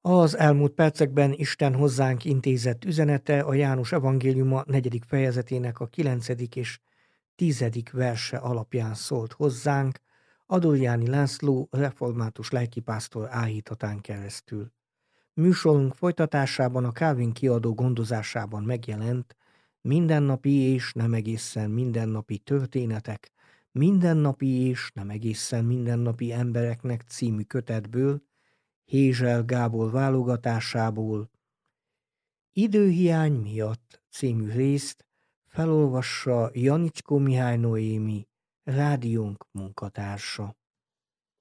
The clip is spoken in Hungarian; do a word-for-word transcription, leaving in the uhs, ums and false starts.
Az elmúlt percekben Isten hozzánk intézett üzenete a János evangéliuma negyedik fejezetének a kilencedik és tizedik verse alapján szólt hozzánk, Adorjáni László református lelkipásztor áhítatán keresztül. Műsorunk folytatásában a Calvin kiadó gondozásában megjelent Mindennapi és nem egészen mindennapi történetek, mindennapi és nem egészen mindennapi embereknek című kötetből, Hézsel Gábor válogatásából Időhiány miatt című részt felolvassa Janicskó Mihály Noémi, rádiónk munkatársa.